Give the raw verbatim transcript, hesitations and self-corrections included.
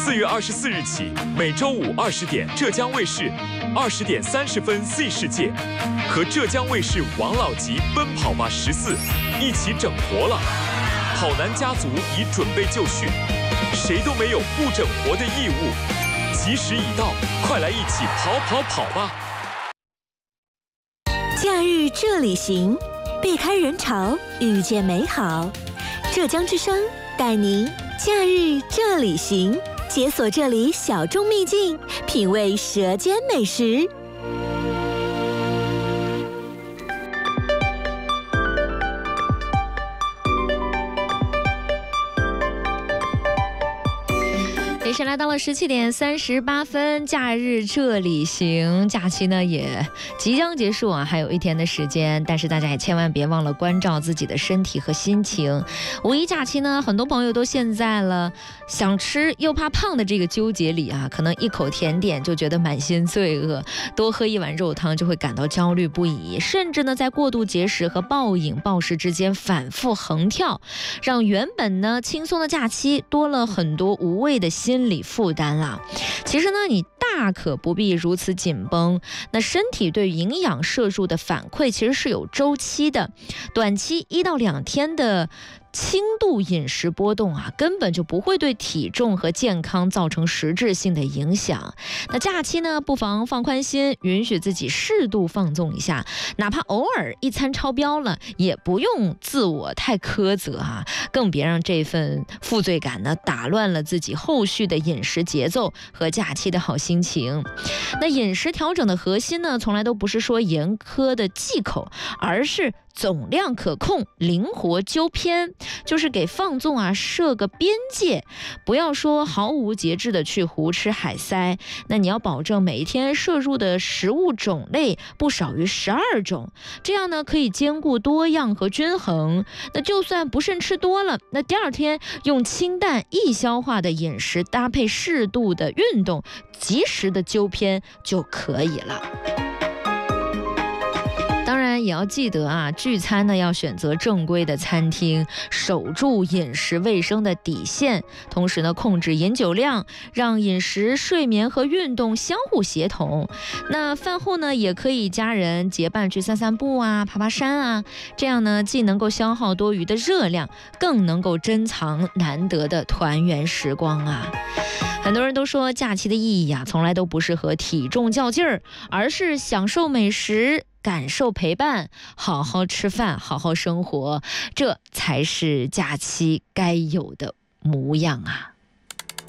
四月二十四日起，每周五二十点，浙江卫视二十点三十分 Z 世界和浙江卫视王老吉奔跑吧十四一起整活了。跑男家族已准备就绪，谁都没有不整活的义务。吉时已到，快来一起跑跑跑吧！ 假日这里行，避开人潮，遇见美好。浙江之声带您假日这里行，解锁这里小众秘境，品味舌尖美食。 也是来到了十七点三十八分，假日这里行，假期呢也即将结束啊，还有一天的时间，但是大家也千万别忘了关照自己的身体和心情。五一假期呢，很多朋友都陷在了想吃又怕胖的这个纠结里啊，可能一口甜点就觉得满心罪恶，多喝一碗肉汤就会感到焦虑不已，甚至呢在过度节食和暴饮暴食之间反复横跳，让原本呢轻松的假期多了很多无谓的心心理负担啦。其实呢，你大可不必如此紧绷。那身体对营养摄入的反馈其实是有周期的，短期一到两天的轻度饮食波动啊，根本就不会对体重和健康造成实质性的影响。那假期呢，不妨放宽心，允许自己适度放纵一下，哪怕偶尔一餐超标了，也不用自我太苛责啊，更别让这份负罪感呢打乱了自己后续的饮食节奏和假期的好心情。那饮食调整的核心呢，从来都不是说严苛的忌口，而是总量可控，灵活纠偏，就是给放纵啊设个边界，不要说毫无节制的去胡吃海塞。那你要保证每一天摄入的食物种类不少于十二种，这样呢可以兼顾多样和均衡。那就算不慎吃多了，那第二天用清淡易消化的饮食搭配适度的运动，及时的纠偏就可以了。当然也要记得啊，聚餐呢要选择正规的餐厅，守住饮食卫生的底线，同时呢控制饮酒量，让饮食、睡眠和运动相互协同。那饭后呢也可以家人结伴去散散步啊、爬爬山啊，这样呢既能够消耗多余的热量，更能够珍藏难得的团圆时光啊。很多人都说假期的意义啊，从来都不是和体重较劲儿，而是享受美食，感受陪伴，好好吃饭，好好生活，这才是假期该有的模样啊。